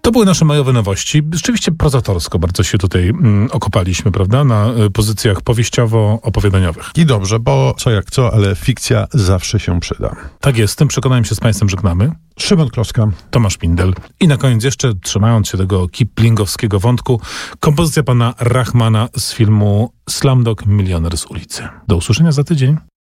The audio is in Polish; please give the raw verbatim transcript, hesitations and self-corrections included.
To były nasze majowe nowości. Rzeczywiście prozatorsko bardzo się tutaj mm, okopaliśmy, prawda? Na y, pozycjach powieściowo-opowiadaniowych. I dobrze, bo co jak co, ale fikcja zawsze się przyda. Tak jest, z tym przekonaniem się z Państwem żegnamy. Szymon Kloska. Tomasz Pindel. I na koniec jeszcze, trzymając się tego kiplingowskiego wątku, kompozycja pana Rahmana z filmu Slumdog Milioner z ulicy. Do usłyszenia za tydzień.